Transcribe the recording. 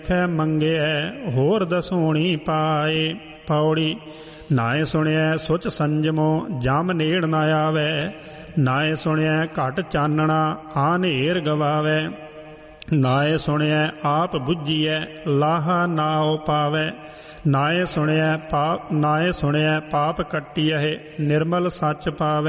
ਖੈ ਮੰਗਿਐ ਹੋਰ ਦਸੋਣੀ ਪਾਏ। ਪੌੜੀ। ਨਾਏ ਸੁਣਿਐ ਸੁਚ ਸੰਜਮੋ ਜਮ ਨੇੜ ਨਾ ਆਵੈ। ਨਾਏ ਸੁਣਿਐ ਘਟ ਚਾਨਣਾ ਆਨੇਰ ਗਵਾਵੈ। ਨਾਏ ਸੁਣਿਐ ਆਪ ਬੁੱਝੀਐ ਲਾਹਾ ਨਾਉ ਪਾਵੈ। ਨਾਏ ਸੁਣਿਐ ਪਾਪ ਕੱਟੀਐ ਨਿਰਮਲ ਸੱਚ ਪਾਵੈ।